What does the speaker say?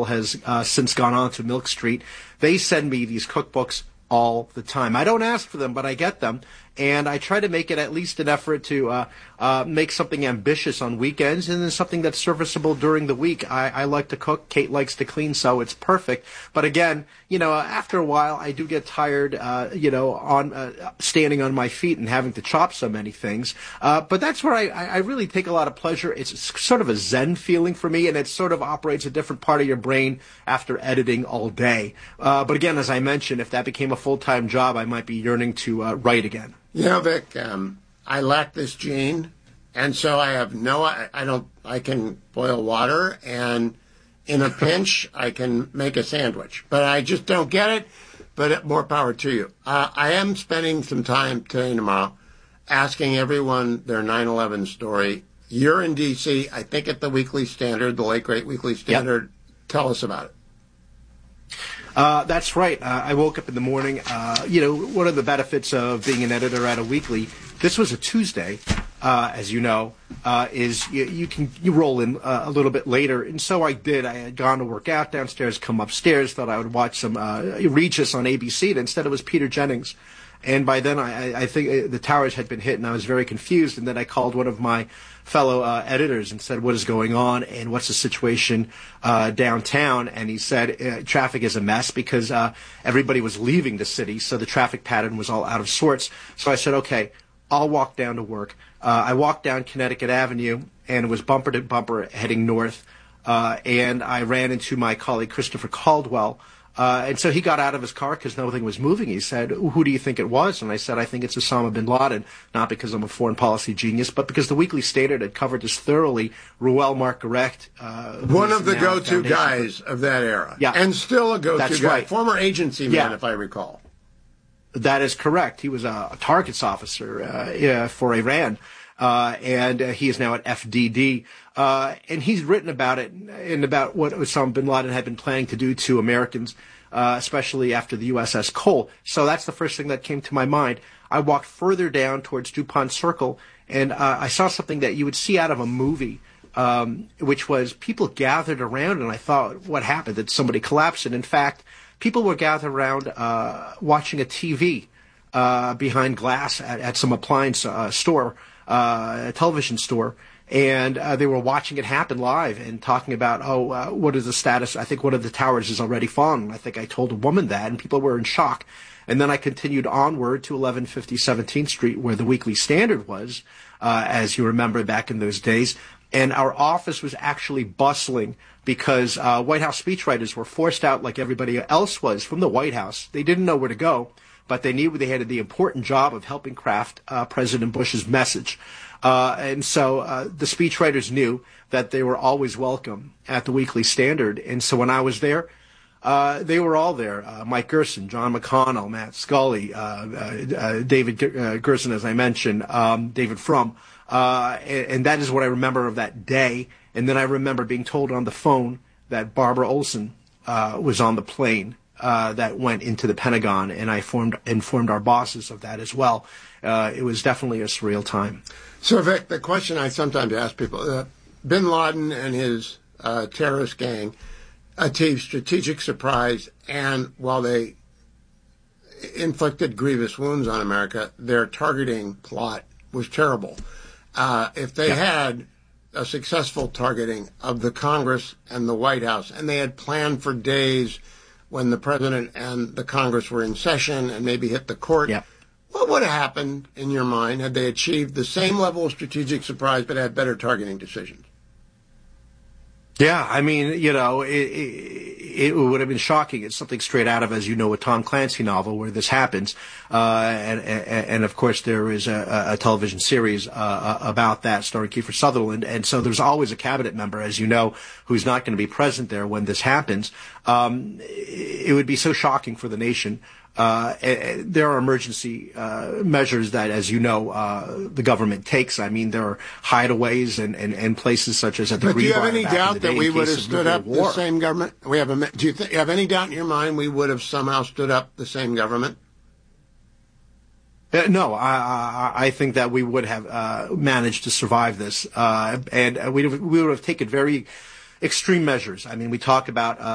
Journal has since gone on to Milk Street. They send me these cookbooks all the time. I don't ask for them, but I get them. And I try to make it at least an effort to make something ambitious on weekends and then something that's serviceable during the week. I like to cook. Kate likes to clean, so it's perfect. But again, after a while, I do get tired, on standing on my feet and having to chop so many things. But that's where I really take a lot of pleasure. It's sort of a zen feeling for me, and it sort of operates a different part of your brain after editing all day. But again, as I mentioned, if that became a full-time job, I might be yearning to write again. Vic, I lack this gene, and so I can boil water, and in a pinch, I can make a sandwich. But I just don't get it, but more power to you. I am spending some time today and tomorrow asking everyone their 9/11 story. You're in D.C., I think at the Weekly Standard, the late, great Weekly Standard. Yep. Tell us about it. That's right. I woke up in the morning. One of the benefits of being an editor at a weekly, this was a Tuesday, as you know, is you roll in a little bit later. And so I did. I had gone to work out downstairs, come upstairs, thought I would watch some Regis on ABC. And instead it was Peter Jennings. And by then I think the towers had been hit and I was very confused. And then I called one of my fellow editors and said, what is going on and what's the situation downtown? And he said traffic is a mess because everybody was leaving the city, so the traffic pattern was all out of sorts. So I said, okay, I'll walk down to work. I walked down Connecticut Avenue, and it was bumper to bumper heading north, and I ran into my colleague Christopher Caldwell. And so he got out of his car because nothing was moving. He said, who do you think it was? And I said, I think it's Osama bin Laden, not because I'm a foreign policy genius, but because the Weekly Standard had covered this thoroughly. Ruel Marc-Gerecht. One of the go-to guys of that era. Yeah. And still a go-to guy. Right. Former agency man, if I recall. That is correct. He was a targets officer for Iran. And he is now at FDD. And he's written about it and about what Osama bin Laden had been planning to do to Americans, especially after the USS Cole. So that's the first thing that came to my mind. I walked further down towards DuPont Circle, and I saw something that you would see out of a movie, which was people gathered around, and I thought, what happened? Did somebody collapse? And in fact, people were gathered around watching a TV behind glass at some appliance store. A television store, and they were watching it happen live and talking about, what is the status? I think one of the towers is already fallen. I think I told a woman that, and people were in shock. And then I continued onward to 1150 17th Street, where the Weekly Standard was, as you remember back in those days. And our office was actually bustling because White House speechwriters were forced out like everybody else was from the White House. They didn't know where to go, but they knew they had the important job of helping craft President Bush's message. And so the speechwriters knew that they were always welcome at the Weekly Standard. And so when I was there, they were all there. Mike Gerson, John McConnell, Matt Scully, David Gerson, as I mentioned, David Frum. And that is what I remember of that day. And then I remember being told on the phone that Barbara Olson was on the plane that went into the Pentagon, and I informed our bosses of that as well. It was definitely a surreal time. So, Vic, the question I sometimes ask people, bin Laden and his terrorist gang achieved strategic surprise, and while they inflicted grievous wounds on America, their targeting plot was terrible. If they had a successful targeting of the Congress and the White House, and they had planned for days when the president and the Congress were in session and maybe hit the court, what would have happened, in your mind, had they achieved the same level of strategic surprise but had better targeting decisions? Yeah, I mean, it would have been shocking. It's something straight out of, as you know, a Tom Clancy novel where this happens. And of course, there is a television series about that starring Kiefer Sutherland. And so there's always a cabinet member, as you know, who's not going to be present there when this happens. It would be so shocking for the nation. There are emergency measures that, as you know, the government takes. I mean, there are hideaways and places such as at the Greenbrier. But do you have any doubt that we would have stood up the same government? Do you have any doubt in your mind we would have somehow stood up the same government? No, I think that we would have managed to survive this, and we would have taken very extreme measures. I mean, we talk about